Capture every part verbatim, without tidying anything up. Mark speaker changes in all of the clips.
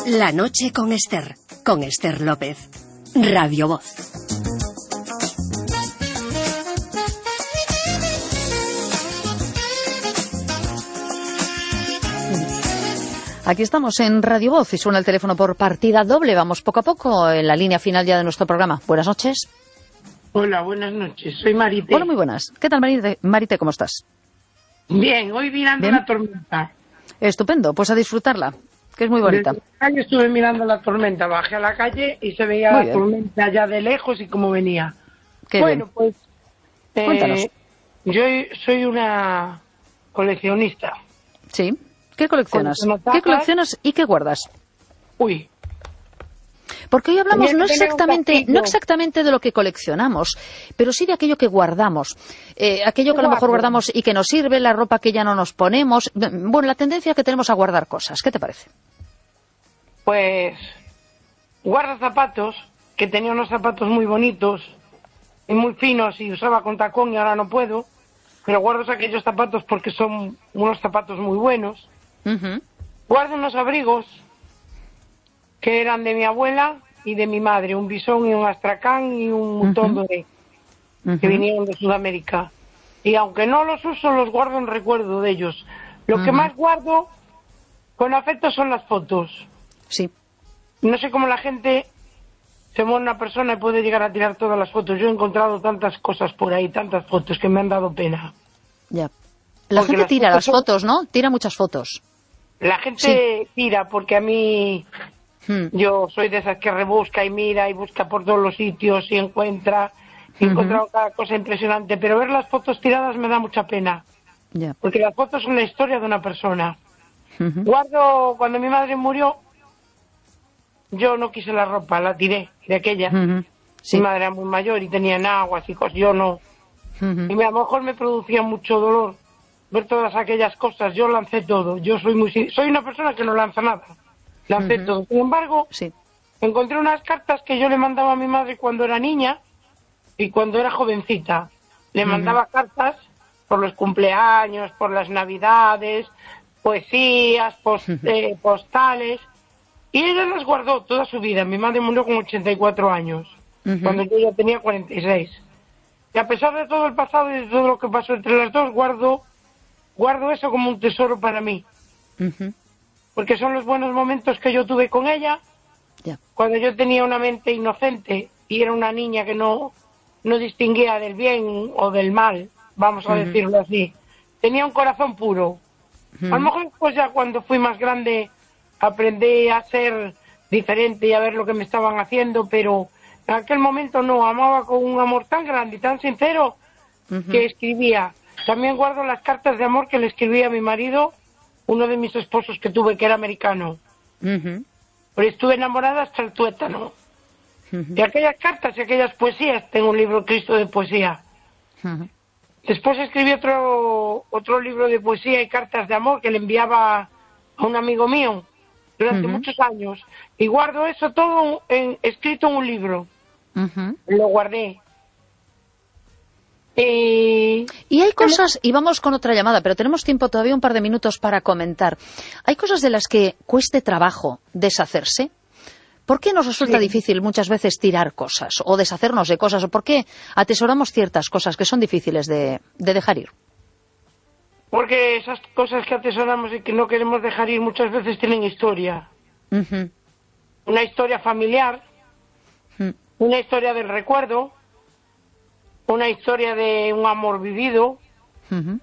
Speaker 1: La noche con Esther, con Esther López. Radio Voz.
Speaker 2: Aquí estamos en Radio Voz y suena el teléfono por partida doble. Vamos poco a poco en la línea final ya de nuestro programa. Buenas noches.
Speaker 3: Hola, buenas noches. Soy Marite.
Speaker 2: Hola, muy buenas. ¿Qué tal, Marite? Marite, ¿cómo estás?
Speaker 3: Bien, hoy mirando
Speaker 2: Bien.
Speaker 3: la tormenta.
Speaker 2: Estupendo, pues a disfrutarla, que es muy bonita.
Speaker 3: Desde la calle estuve mirando la tormenta, bajé a la calle y se veía
Speaker 2: Muy
Speaker 3: la
Speaker 2: bien.
Speaker 3: tormenta allá de lejos y cómo venía.
Speaker 2: Qué
Speaker 3: bueno,
Speaker 2: bien.
Speaker 3: pues eh,
Speaker 2: Cuéntanos.
Speaker 3: yo soy una coleccionista.
Speaker 2: Sí. ¿Qué coleccionas?
Speaker 3: Colecciono
Speaker 2: ¿Qué
Speaker 3: tazas.
Speaker 2: coleccionas y qué guardas?
Speaker 3: Uy,
Speaker 2: Porque hoy hablamos
Speaker 3: Tenía
Speaker 2: no
Speaker 3: que tener un
Speaker 2: exactamente,
Speaker 3: castillo.
Speaker 2: no exactamente de lo que coleccionamos, pero sí de aquello que guardamos. Eh, aquello que a lo mejor
Speaker 3: Guardo.
Speaker 2: guardamos y que nos sirve, la ropa que ya no nos ponemos. Bueno, la tendencia que tenemos a guardar cosas. ¿Qué te parece?
Speaker 3: pues guardo zapatos, que tenía unos zapatos muy bonitos y muy finos y usaba con tacón y ahora no puedo, pero guardo aquellos zapatos porque son unos zapatos muy buenos.
Speaker 2: Ujú.
Speaker 3: Guardo unos abrigos que eran de mi abuela y de mi madre, un bisón y un astracán y un mutón
Speaker 2: Ujú.
Speaker 3: doré,
Speaker 2: Ujú.
Speaker 3: que vinieron de Sudamérica. Y aunque no los uso, los guardo en recuerdo de ellos. Lo que
Speaker 2: Ujú.
Speaker 3: más guardo con afecto son las fotos.
Speaker 2: Sí.
Speaker 3: No sé cómo la gente se muere una persona y puede llegar a tirar todas las fotos. Yo he encontrado tantas cosas por ahí, tantas fotos que me han dado pena.
Speaker 2: Ya. La
Speaker 3: Porque
Speaker 2: gente
Speaker 3: las
Speaker 2: tira
Speaker 3: fotos
Speaker 2: las
Speaker 3: son-
Speaker 2: fotos, ¿no? Tira muchas fotos.
Speaker 3: La gente tira porque a mí...
Speaker 2: Hmm.
Speaker 3: Yo soy de esas que rebusca y mira y busca por todos los sitios y encuentra, y he
Speaker 2: Ujú.
Speaker 3: encontrado cada cosa impresionante, pero ver las fotos tiradas me da mucha pena,
Speaker 2: Ya.
Speaker 3: porque las fotos son la historia de una persona.
Speaker 2: Ujú.
Speaker 3: Guardo, cuando mi madre murió, yo no quise la ropa, la tiré de aquella.
Speaker 2: Ujú. Sí.
Speaker 3: Mi madre era muy mayor y tenía enaguas y cosas, yo no.
Speaker 2: Ujú.
Speaker 3: Y a lo mejor me producía mucho dolor ver todas aquellas cosas, yo lancé todo, yo soy muy sin- soy una persona que no lanza nada, lancé
Speaker 2: Ujú.
Speaker 3: todo. Sin embargo,
Speaker 2: Sí.
Speaker 3: encontré unas cartas que yo le mandaba a mi madre cuando era niña y cuando era jovencita. Le
Speaker 2: Ujú.
Speaker 3: mandaba cartas por los cumpleaños, por las navidades, poesías, pos-
Speaker 2: Ujú.
Speaker 3: eh, postales. Y ella las guardó toda su vida. Mi madre murió con ochenta y cuatro años,
Speaker 2: Ujú.
Speaker 3: cuando yo ya tenía cuarenta y seis. Y a pesar de todo el pasado y de todo lo que pasó entre las dos, guardo, guardo eso como un tesoro para mí.
Speaker 2: Ujú.
Speaker 3: Porque son los buenos momentos que yo tuve con ella,
Speaker 2: Ya.
Speaker 3: cuando yo tenía una mente inocente y era una niña que no, no distinguía del bien o del mal, vamos a
Speaker 2: Ujú.
Speaker 3: decirlo así. Tenía un corazón puro. A lo
Speaker 2: Ujú.
Speaker 3: mejor después ya cuando fui más grande aprendí a ser diferente y a ver lo que me estaban haciendo, pero en aquel momento no, amaba con un amor tan grande y tan sincero
Speaker 2: Ujú.
Speaker 3: que escribía. También guardo las cartas de amor que le escribía a mi marido, uno de mis esposos que tuve que era americano.
Speaker 2: Ujú.
Speaker 3: Pero estuve enamorada hasta el tuétano.
Speaker 2: Ujú.
Speaker 3: Y aquellas cartas y aquellas poesías, tengo un libro Cristo de poesía.
Speaker 2: Ujú.
Speaker 3: Después escribí otro otro libro de poesía y cartas de amor que le enviaba a un amigo mío durante
Speaker 2: Ujú.
Speaker 3: muchos años. Y guardo eso todo en, escrito en un libro.
Speaker 2: Ujú.
Speaker 3: Lo guardé. Y...
Speaker 2: Y hay cosas, y vamos con otra llamada, pero tenemos tiempo todavía un par de minutos para comentar. ¿Hay cosas de las que cueste trabajo deshacerse? ¿Por qué nos resulta
Speaker 3: Sí.
Speaker 2: difícil muchas veces tirar cosas o deshacernos de cosas? ¿O por qué atesoramos ciertas cosas que son difíciles de, de dejar ir?
Speaker 3: Porque esas cosas que atesoramos y que no queremos dejar ir muchas veces tienen historia.
Speaker 2: Ujú.
Speaker 3: Una historia familiar,
Speaker 2: Mm.
Speaker 3: una historia del recuerdo, una historia de un amor vivido.
Speaker 2: Ujú.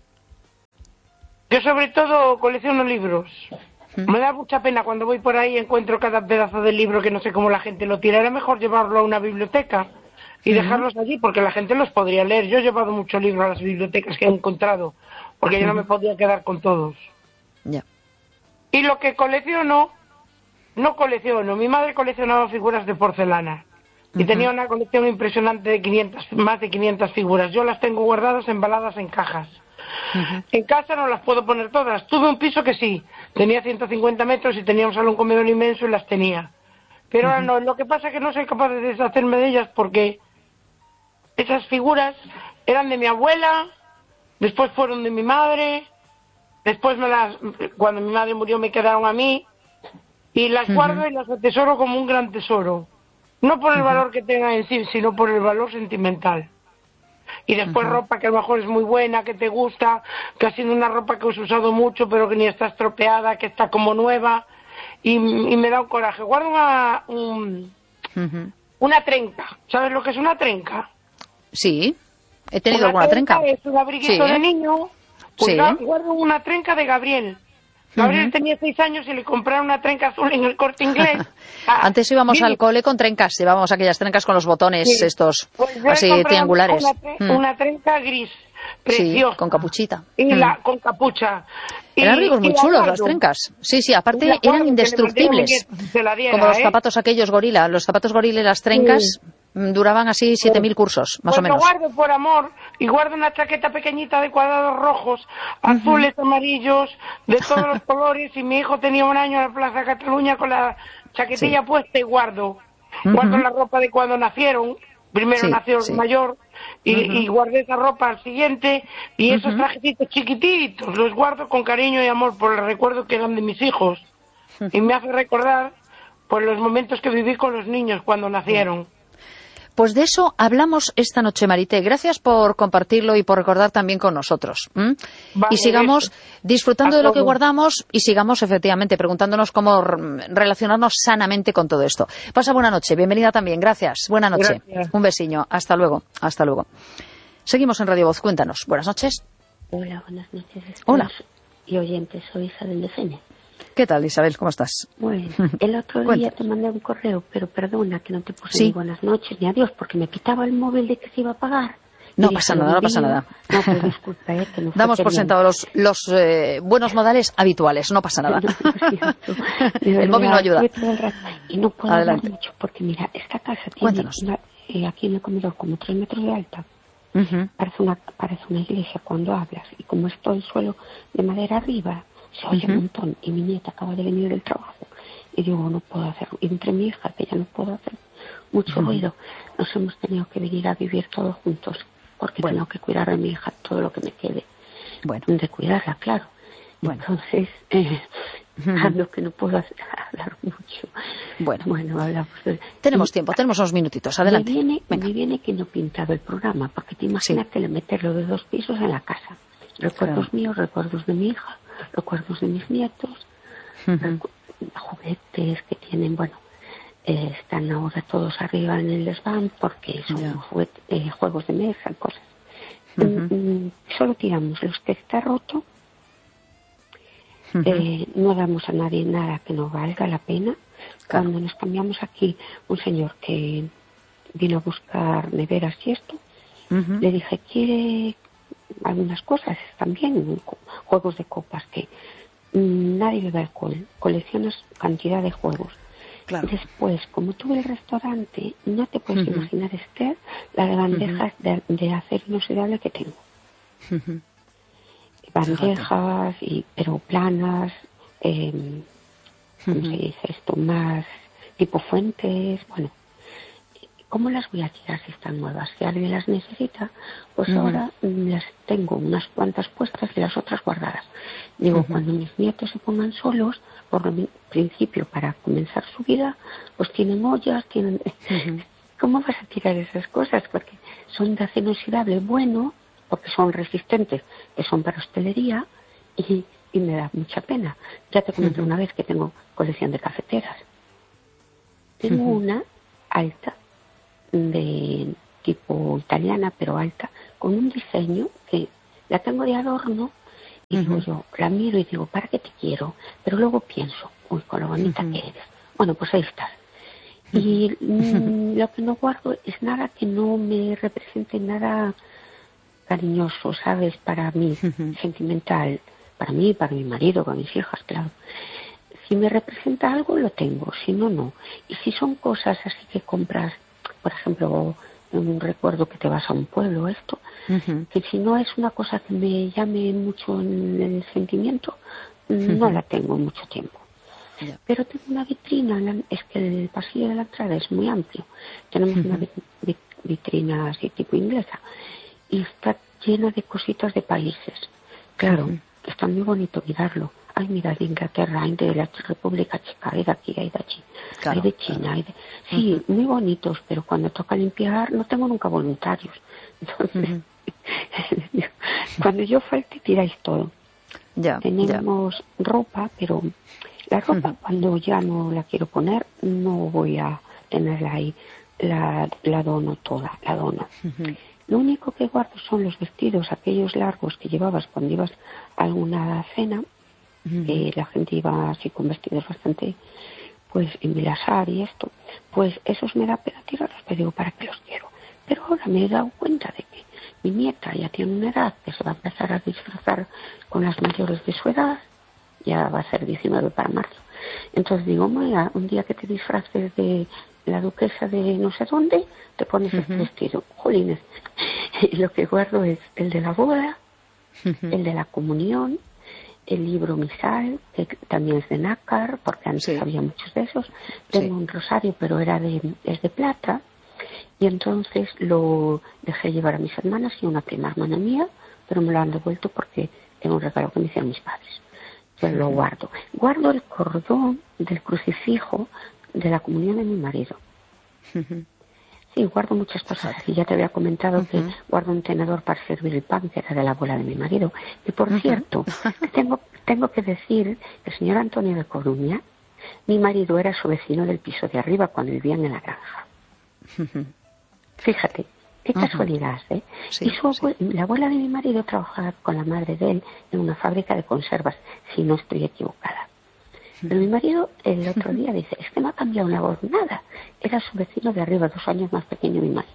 Speaker 3: Yo sobre todo colecciono libros.
Speaker 2: Mm.
Speaker 3: Me da mucha pena cuando voy por ahí y encuentro cada pedazo de libro que no sé cómo la gente lo tira. Era mejor llevarlo a una biblioteca y
Speaker 2: Ujú.
Speaker 3: dejarlos allí porque la gente los podría leer. Yo he llevado muchos libros a las bibliotecas que he encontrado porque yo no me podía quedar con todos.
Speaker 2: Ya.
Speaker 3: Y lo que colecciono, no colecciono. Mi madre coleccionaba figuras de porcelana y
Speaker 2: Ujú.
Speaker 3: tenía una colección impresionante de quinientas, más de quinientas figuras. Yo las tengo guardadas, embaladas en cajas.
Speaker 2: Ujú.
Speaker 3: En casa no las puedo poner todas. Tuve un piso que sí, tenía ciento cincuenta metros y tenía un salón comedor inmenso y las tenía. Pero ahora no, lo que pasa es que no soy capaz de deshacerme de ellas porque esas figuras eran de mi abuela, después fueron de mi madre, después me las, cuando mi madre murió me quedaron a mí Y las
Speaker 2: Ujú.
Speaker 3: guardo y las atesoro como un gran tesoro. No por el valor que tenga en sí, sino por el valor sentimental. Y después
Speaker 2: Ujú.
Speaker 3: ropa que a lo mejor es muy buena, que te gusta, que ha sido una ropa que has usado mucho, pero que ni está estropeada, que está como nueva. Y, y me da un coraje. Guardo una, un,
Speaker 2: Ujú.
Speaker 3: una trenca. ¿Sabes lo que es una trenca?
Speaker 2: Sí, he tenido
Speaker 3: Una
Speaker 2: alguna trenca.
Speaker 3: es un abriguito
Speaker 2: Sí,
Speaker 3: de niño. Pues
Speaker 2: sí.
Speaker 3: ga- guardo una trenca de Gabriel. Gabriel
Speaker 2: Ujú.
Speaker 3: tenía seis años y le compraron una trenca azul en el Corte Inglés. Ah,
Speaker 2: Antes íbamos al
Speaker 3: bien,
Speaker 2: cole con trencas, llevábamos aquellas trencas con los botones
Speaker 3: sí.
Speaker 2: estos
Speaker 3: Pues yo le
Speaker 2: así
Speaker 3: compré una,
Speaker 2: triangulares.
Speaker 3: tre-
Speaker 2: Mm.
Speaker 3: una trenca gris,
Speaker 2: Sí,
Speaker 3: preciosa.
Speaker 2: con capuchita.
Speaker 3: Y
Speaker 2: Mm.
Speaker 3: la, con capucha. Y,
Speaker 2: Eran abrigos muy
Speaker 3: y la
Speaker 2: chulos las
Speaker 3: guardo.
Speaker 2: trencas. Sí, sí,
Speaker 3: Y
Speaker 2: aparte
Speaker 3: la guardo,
Speaker 2: eran
Speaker 3: que le mandé a mi
Speaker 2: indestructibles.
Speaker 3: nieto si se la diera,
Speaker 2: Como los
Speaker 3: ¿eh?
Speaker 2: zapatos aquellos gorila. Los zapatos gorila y las trencas mm, duraban así siete mil cursos, más
Speaker 3: Pues
Speaker 2: o menos.
Speaker 3: lo guardo por amor y guardo una chaqueta pequeñita de cuadrados rojos, azules, amarillos, de todos los colores. Y mi hijo tenía un año en la Plaza Cataluña con la chaquetilla
Speaker 2: Sí.
Speaker 3: puesta y guardo.
Speaker 2: Ujú.
Speaker 3: Guardo la ropa de cuando nacieron. Primero
Speaker 2: Sí,
Speaker 3: nació el
Speaker 2: sí.
Speaker 3: mayor y,
Speaker 2: Ujú.
Speaker 3: y guardé esa ropa al siguiente. Y esos
Speaker 2: Ujú.
Speaker 3: trajecitos chiquititos los guardo con cariño y amor por el recuerdo que eran de mis hijos. Y me hace recordar por los momentos que viví con los niños cuando nacieron.
Speaker 2: Pues de eso hablamos esta noche, Marité. Gracias por compartirlo y por recordar también con nosotros. ¿m?
Speaker 3: Vale,
Speaker 2: Y sigamos
Speaker 3: beso.
Speaker 2: disfrutando
Speaker 3: A
Speaker 2: de lo que
Speaker 3: todos.
Speaker 2: guardamos y sigamos efectivamente preguntándonos cómo r- relacionarnos sanamente con todo esto. Pasa buena noche. Bienvenida también. Gracias. Buena noche.
Speaker 3: Gracias.
Speaker 2: Un besiño. Hasta luego. Hasta luego. Seguimos en Radio Voz. Cuéntanos. Buenas noches.
Speaker 4: Hola, buenas noches.
Speaker 2: Hola.
Speaker 4: Y oyentes, soy Isabel de Fene.
Speaker 2: ¿Qué tal, Isabel? ¿Cómo estás?
Speaker 4: Bueno, el otro día
Speaker 2: Cuéntanos.
Speaker 4: te mandé un correo, pero perdona que no te puse
Speaker 2: Sí.
Speaker 4: ni buenas noches ni adiós, porque me pitaba el móvil de que se iba a pagar.
Speaker 2: No
Speaker 4: Y dije,
Speaker 2: pasa
Speaker 4: lo
Speaker 2: nada, no pasa
Speaker 4: envío.
Speaker 2: nada.
Speaker 4: No, pero disculpa, eh, que no fue
Speaker 2: Damos por
Speaker 4: queriendo.
Speaker 2: sentado los, los eh, buenos modales habituales. No pasa nada.
Speaker 4: No, lo siento. De
Speaker 2: El
Speaker 4: verdad,
Speaker 2: móvil no ayuda.
Speaker 4: estuve todo el rato y no puedo
Speaker 2: Adelante.
Speaker 4: hablar mucho, porque mira, esta casa tiene
Speaker 2: Cuéntanos.
Speaker 4: una- eh, aquí en el comedor como tres metros de alta.
Speaker 2: Ujú.
Speaker 4: Parece una, parece una iglesia cuando hablas. Y como es todo el suelo de madera arriba, se oye
Speaker 2: Ujú.
Speaker 4: un montón. Y mi nieta acaba de venir del trabajo. Y digo, no puedo hacer. Y entre mi hija, que ya no puedo hacer mucho
Speaker 2: Ujú.
Speaker 4: ruido, nos hemos tenido que venir a vivir todos juntos. Porque
Speaker 2: Bueno.
Speaker 4: tengo que cuidar a mi hija todo lo que me quede.
Speaker 2: Bueno.
Speaker 4: De cuidarla, claro.
Speaker 2: Bueno.
Speaker 4: Entonces, eh,
Speaker 2: Ujú.
Speaker 4: ando que no puedo hacer- hablar mucho.
Speaker 2: Bueno.
Speaker 4: Bueno, hablamos. de-
Speaker 2: Tenemos
Speaker 4: y-
Speaker 2: tiempo, tenemos unos minutitos. Adelante.
Speaker 4: me viene,
Speaker 2: Venga.
Speaker 4: me viene que no he pintado el programa, porque te imaginas que le meterlo de dos pisos en la casa. Recuerdos
Speaker 2: Claro.
Speaker 4: míos, recuerdos de mi hija, recuerdos de mis nietos,
Speaker 2: Ujú.
Speaker 4: recu- juguetes que tienen, bueno, eh, están ahora todos arriba en el desván porque son
Speaker 2: Ya.
Speaker 4: juguete- eh, juegos de mesa, cosas.
Speaker 2: Ujú.
Speaker 4: Mm, mm, solo tiramos los que está roto,
Speaker 2: Ujú.
Speaker 4: eh, no damos a nadie nada que no valga la pena.
Speaker 2: Claro.
Speaker 4: Cuando nos cambiamos aquí, un señor que vino a buscar neveras y esto,
Speaker 2: Ujú.
Speaker 4: le dije, ¿quiere algunas cosas también? co- Juegos de copas, que mm, nadie bebe alcohol, coleccionas cantidad de juegos.
Speaker 2: Claro.
Speaker 4: Después, como tuve el restaurante, no te puedes
Speaker 2: Ujú.
Speaker 4: imaginar, Esther, la de bandejas de, de acero inoxidable que tengo.
Speaker 2: Ujú.
Speaker 4: Bandejas, y, pero planas, eh, ¿cómo
Speaker 2: Ujú.
Speaker 4: se dice esto? Más tipo fuentes, bueno. ¿Cómo las voy a tirar si están nuevas? Si alguien las necesita, pues
Speaker 2: Ujú.
Speaker 4: ahora mm, las tengo unas cuantas puestas y las otras guardadas. Digo,
Speaker 2: Ujú.
Speaker 4: cuando mis nietos se pongan solos, por lo mi- principio, para comenzar su vida, pues tienen ollas, tienen...
Speaker 2: Ujú.
Speaker 4: ¿Cómo vas a tirar esas cosas? Porque son de acero inoxidable bueno, porque son resistentes, que son para hostelería, y, y me da mucha pena. Ya te comenté
Speaker 2: Ujú.
Speaker 4: una vez que tengo colección de cafeteras. Tengo
Speaker 2: Ujú.
Speaker 4: una alta, de tipo italiana, pero alta, con un diseño que la tengo de adorno, y digo
Speaker 2: Ujú.
Speaker 4: yo, la miro y digo, ¿para qué te quiero? Pero luego pienso, uy, con lo bonita
Speaker 2: Ujú.
Speaker 4: que eres. Bueno, pues ahí estás. Y mm, lo que no guardo es nada que no me represente nada cariñoso, ¿sabes? Para mí,
Speaker 2: Ujú.
Speaker 4: sentimental, para mí, para mi marido, para mis hijas, claro. Si me representa algo, lo tengo, si no, no. Y si son cosas así que compras, por ejemplo, un recuerdo que te vas a un pueblo, esto,
Speaker 2: Ujú.
Speaker 4: que si no es una cosa que me llame mucho en el sentimiento, no
Speaker 2: Ujú.
Speaker 4: la tengo mucho tiempo.
Speaker 2: Ya.
Speaker 4: Pero tengo una vitrina, la- es que el pasillo de la entrada es muy amplio. Tenemos una
Speaker 2: Ujú.
Speaker 4: vi- vi- vitrina así tipo inglesa y está llena de cositas de países. Claro,
Speaker 2: Ujú.
Speaker 4: está muy bonito mirarlo. Ay, mira, de Inglaterra, hay de la República Checa, hay de aquí, hay de allí, claro, hay de China, claro. hay de... Sí, uh-huh. muy bonitos, pero cuando toca limpiar no tengo nunca voluntarios. Entonces, uh-huh. cuando yo falte tiráis todo.
Speaker 2: Ya,
Speaker 4: Tenemos
Speaker 2: ya.
Speaker 4: ropa, pero la ropa uh-huh. cuando ya no la quiero poner, no voy a tenerla ahí. La, la dono toda, la dono. Uh-huh. Lo único que guardo son los vestidos, aquellos largos que llevabas cuando ibas a alguna cena, uh-huh. que la gente iba así con vestidos bastante, pues en Vilasar y esto, pues esos me da pena tirarlos, pero digo, ¿para qué los quiero? Pero ahora me he dado cuenta de que mi nieta ya tiene una edad que se va a empezar a disfrazar con las mayores de su edad, ya va a ser diecinueve para marzo. Entonces digo, mira, un día que te disfraces de la duquesa de no sé dónde, te pones uh-huh. este vestido. Jolines. Y lo que guardo es el de la boda, uh-huh. el de la comunión, el libro misal, que también es de nácar, porque antes sí. había muchos de esos. Tengo sí. un rosario, pero era de, es de plata, y entonces lo dejé llevar a mis hermanas y una prima hermana mía, pero me lo han devuelto porque era un regalo que me hicieron mis padres. Yo uh-huh. lo guardo. Guardo el cordón del crucifijo de la comunión de mi marido. Uh-huh. Sí, guardo muchas cosas. Y ya te había comentado uh-huh. que guardo un tenedor para servir el pan, que era de la abuela de mi marido. Y por uh-huh. cierto, tengo, tengo que decir que el señor Antonio de Coruña, mi marido era su vecino del piso de arriba cuando vivían en la granja. Uh-huh. Fíjate, qué uh-huh. casualidad, ¿eh? Sí, y su abue- sí. la abuela de mi marido trabajaba con la madre de él en una fábrica de conservas, si no estoy equivocada. Pero mi marido el otro día dice, es que no ha cambiado la voz, nada. Era su vecino de arriba, dos años más pequeño mi marido.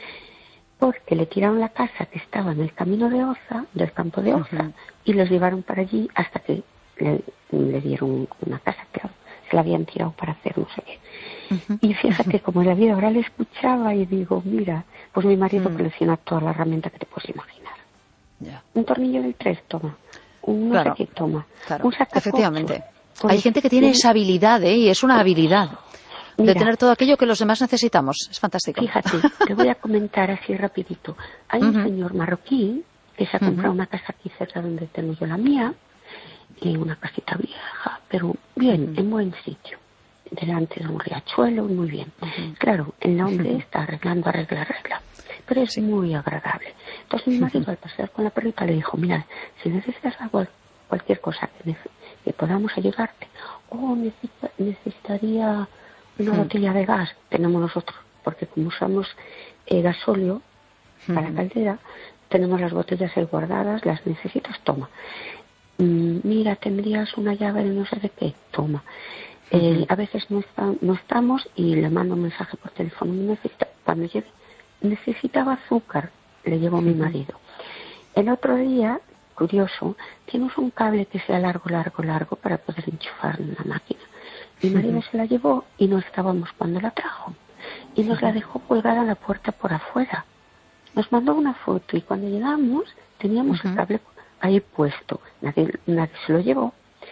Speaker 4: Porque le tiraron la casa que estaba en el camino de Oza, del campo de Oza, uh-huh. y los llevaron para allí hasta que le, le dieron una casa, claro. Se la habían tirado para hacer no sé qué. Uh-huh. Y fíjate, como en la vida ahora le escuchaba y digo, mira, pues mi marido uh-huh. colecciona toda la herramienta que te puedes imaginar. Yeah. Un tornillo del tres, toma. Un no claro. sé qué, toma.
Speaker 2: Claro.
Speaker 4: Un sacacorchos.
Speaker 2: Efectivamente. Pues hay gente que tiene esa habilidad, ¿eh? Y es una habilidad de Mira, tener todo aquello que los demás necesitamos. Es fantástico.
Speaker 4: Fíjate, te voy a comentar así rapidito. Hay uh-huh. un señor marroquí que se ha comprado uh-huh. una casa aquí cerca donde tengo yo la mía, en una casita vieja, pero bien, uh-huh. en buen sitio, delante de un riachuelo, muy bien. Uh-huh. Claro, el hombre uh-huh. está arreglando, arregla, arregla, pero es sí. muy agradable. Entonces mi marido uh-huh. al pasear con la perrita le dijo, mira, si necesitas algo, cualquier cosa que necesites, que podamos ayudarte, o oh, necesita, necesitaría una hmm. botella de gas, tenemos nosotros, porque como usamos eh, gasóleo hmm. para la caldera, tenemos las botellas ahí guardadas, las necesitas, toma. Mm, mira, tendrías una llave de no sé de qué, toma. Hmm. Eh, a veces no, está, no estamos y le mando un mensaje por teléfono, necesita, cuando llegue, necesitaba azúcar, le llevo a mi marido. El otro día, curioso, tienes un cable que sea largo, largo, largo para poder enchufar en la máquina. Mi marido uh-huh. se la llevó y no estábamos cuando la trajo. Y nos uh-huh. la dejó colgada en la puerta por afuera. Nos mandó una foto y cuando llegamos teníamos uh-huh. el cable ahí puesto. Nadie, nadie se lo llevó.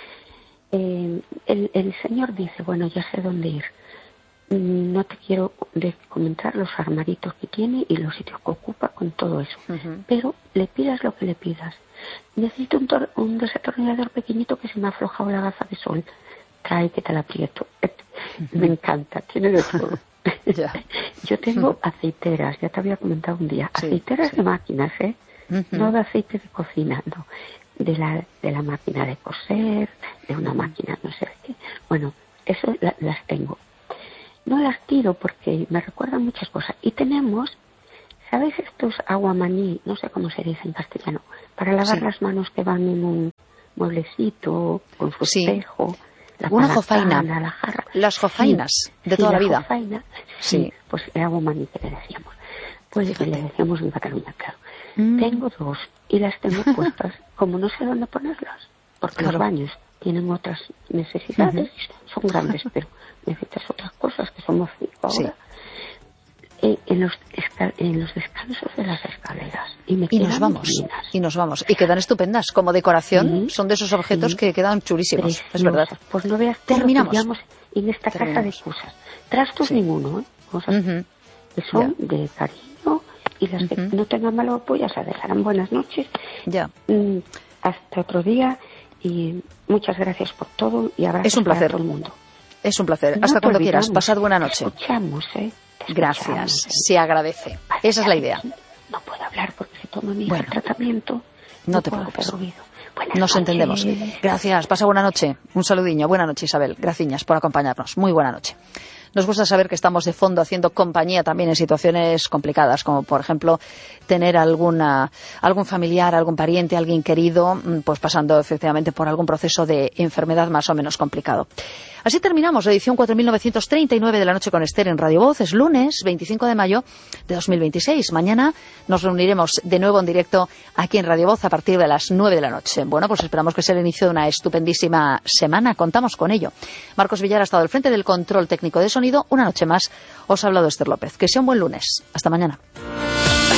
Speaker 4: Eh, el, el señor dice, bueno, ya sé dónde ir. No te quiero de comentar los armaritos que tiene y los sitios que ocupa con todo eso. Uh-huh. Pero le pidas lo que le pidas. Necesito un, tor- un desatornillador pequeñito que se me ha aflojado la gafa de sol. Trae que te la aprieto. Uh-huh. Me encanta, tiene de todo. Yeah. Yo tengo uh-huh. aceiteras, ya te había comentado un día. Sí, aceiteras sí. de máquinas, ¿eh? Uh-huh. No de aceite de cocina, no. De la, de la máquina de coser, de una uh-huh. máquina no sé qué. Bueno, eso la, las tengo. No las tiro porque me recuerdan muchas cosas. Y tenemos... ¿Sabes estos aguamaní? No sé cómo se dice en castellano. Para lavar sí. las manos que van en un mueblecito, con su sí. espejo. La
Speaker 2: Una jofaina.
Speaker 4: La jarra.
Speaker 2: Las jofainas sí. de toda
Speaker 4: sí,
Speaker 2: la, la vida.
Speaker 4: Jofaina, sí. sí. Pues el aguamaní que le decíamos. Pues que le decíamos en Cataluña, claro. Mm. Tengo dos y las tengo puestas. Como no sé dónde ponerlas. Porque claro. los baños tienen otras necesidades. Uh-huh. Son grandes, pero necesitas otras cosas que somos cinco ahora. Sí. Eh, en, los escal- en los descansos de las escaleras y, me
Speaker 2: y nos vamos divinas. y nos vamos y quedan estupendas como decoración, sí, son de esos objetos sí, que quedan chulísimos, preciosas. Es verdad.
Speaker 4: Pues no veas, terminamos en esta Terminamos. casa de cosas, trastos sí. ninguno, ¿eh? Cosas uh-huh. que son ya. de cariño y las uh-huh. que no tengan malo apoyo ya se dejarán buenas noches
Speaker 2: ya
Speaker 4: mm, hasta otro día Y muchas gracias por todo y abrazos
Speaker 2: es un placer.
Speaker 4: para todo el mundo.
Speaker 2: Es un placer.
Speaker 4: No
Speaker 2: Hasta cuando
Speaker 4: olvidamos.
Speaker 2: quieras. Pasad buena noche.
Speaker 4: Te escuchamos, ¿eh? Te
Speaker 2: Gracias.
Speaker 4: escuchamos, ¿eh?
Speaker 2: Se agradece.
Speaker 4: Vale,
Speaker 2: Esa es la idea.
Speaker 4: No puedo hablar porque se toma mi hija
Speaker 2: Bueno.
Speaker 4: el tratamiento.
Speaker 2: No te
Speaker 4: puedo
Speaker 2: preocupes.
Speaker 4: hacer ruido. Buenas
Speaker 2: Nos
Speaker 4: noches.
Speaker 2: entendemos. Gracias. Pasa buena noche. Un saludiño. Buena noche, Isabel. Gracias por acompañarnos. Muy buena noche. Nos gusta saber que estamos de fondo haciendo compañía también en situaciones complicadas, como por ejemplo tener alguna, algún familiar, algún pariente, alguien querido, pues pasando efectivamente por algún proceso de enfermedad más o menos complicado. Así terminamos la edición cuatro mil novecientos treinta y nueve de La Noche con Ester en Radio Voz. Es lunes veinticinco de mayo de dos mil veintiséis. Mañana nos reuniremos de nuevo en directo aquí en Radio Voz a partir de las nueve de la noche. Bueno, pues esperamos que sea el inicio de una estupendísima semana. Contamos con ello. Marcos Villar ha estado al frente del control técnico de sonido. Una noche más os ha hablado Ester López. Que sea un buen lunes. Hasta mañana.